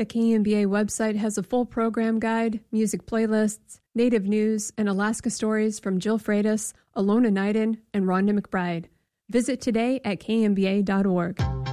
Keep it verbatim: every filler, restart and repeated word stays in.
The K M B A website has a full program guide, music playlists, native news, and Alaska stories from Jill Freitas, Alona Knighton, and Rhonda McBride. Visit today at k m b a dot org.